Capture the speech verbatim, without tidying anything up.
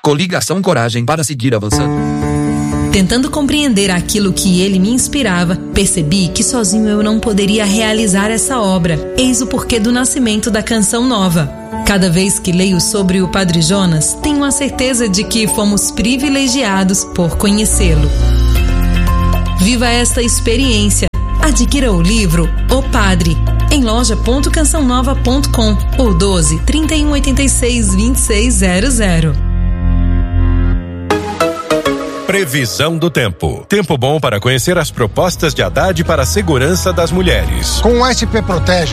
Coligação Coragem para seguir avançando. Tentando compreender aquilo que ele me inspirava, percebi que sozinho eu não poderia realizar essa obra. Eis o porquê do nascimento da Canção Nova. Cada vez que leio sobre o Padre Jonas, tenho a certeza de que fomos privilegiados por conhecê-lo. Viva esta experiência. Adquira o livro O Padre em loja ponto canção nova ponto com ou doze, trinta e um, oitenta e seis, vinte e seis zero zero. Previsão do tempo. Tempo bom para conhecer as propostas de Haddad para a segurança das mulheres. Com o S P Protege,